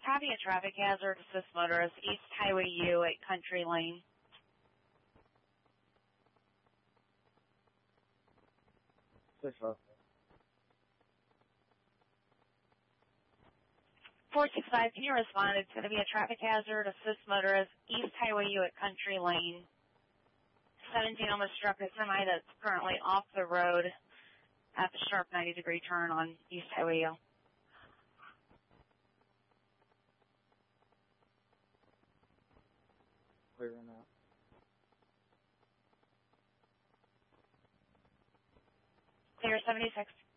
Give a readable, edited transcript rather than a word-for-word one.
Copy a traffic hazard. Assist motorist. East Highway U at Country Lane. Switch left. 465, can you respond? It's going to be a traffic hazard. Assist motorist. East Highway U at Country Lane. 17 almost struck a semi that's currently off the road at the sharp 90-degree turn on East Highway U. Clear now. Clear 76.